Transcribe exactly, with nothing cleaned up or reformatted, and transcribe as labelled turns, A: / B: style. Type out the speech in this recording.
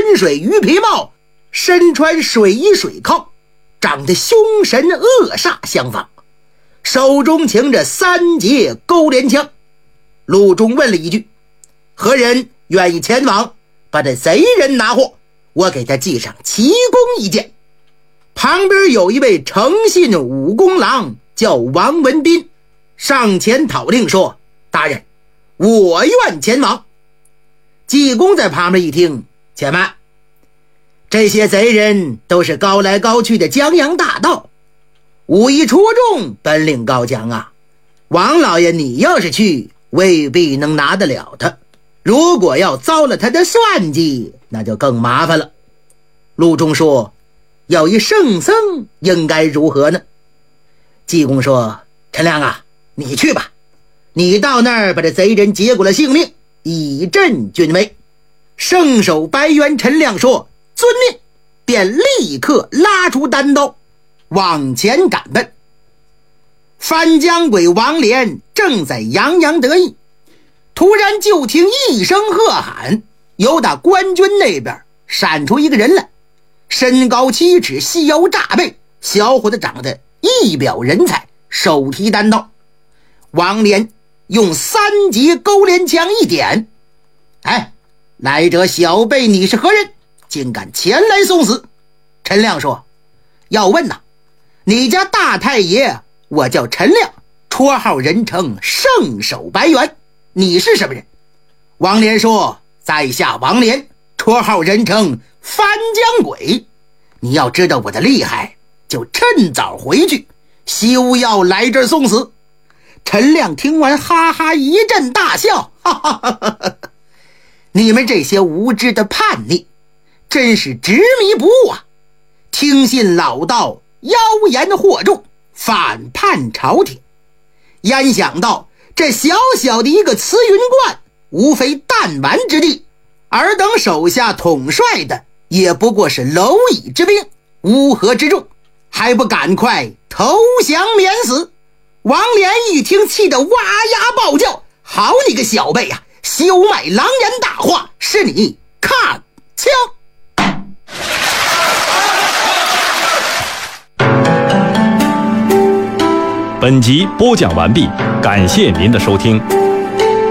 A: 沉水鱼皮帽，身穿水衣水铐，长得凶神恶煞相仿，手中擎着三节勾连枪。陆中问了一句：何人愿意前往把这贼人拿获，我给他记上奇功一件。旁边有一位诚信武功郎叫王文斌，上前讨令说：大人，我愿前往。济公在旁边一听，且慢，这些贼人都是高来高去的江洋大盗，武艺出众，本领高强啊，王老爷你要是去未必能拿得了他，如果要遭了他的算计，那就更麻烦了。陆中说：有一圣僧应该如何呢？济公说：陈亮啊，你去吧，你到那儿把这贼人结果了性命，以振军威。圣手白猿陈亮说：遵命，便立刻拉出单刀往前赶奔。翻江鬼王连正在洋洋得意，突然就听一声喝喊，由打官军那边闪出一个人来，身高七尺，细腰炸背，小伙子长得一表人才，手提单刀。王连用三节勾连枪一点：哎，来者小辈，你是何人？竟敢前来送死？陈亮说：要问呐，你家大太爷，我叫陈亮，绰号人称圣手白猿，你是什么人？王连说：在下王连，绰号人称翻江鬼。你要知道我的厉害，就趁早回去，休要来这儿送死。陈亮听完哈哈一阵大笑，哈哈哈哈，你们这些无知的叛逆，真是执迷不悟啊！听信老道妖言惑众，反叛朝廷。焉想到这小小的一个慈云观，无非弹丸之地，而等手下统帅的也不过是蝼蚁之兵，乌合之众，还不赶快投降免死？王连一听，气得哇呀暴叫：好你个小辈呀、啊，休卖狼言大话，是你看枪！
B: 本集播讲完毕，感谢您的收听。